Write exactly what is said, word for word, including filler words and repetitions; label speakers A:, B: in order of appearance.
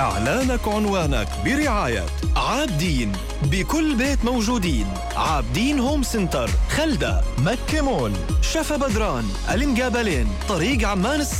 A: إعلانك عنوانك برعاية عابدين، بكل بيت موجودين. عابدين هوم سنتر، خلدة، مكة مول، شفا بدران، المقابلين، طريق عمان الص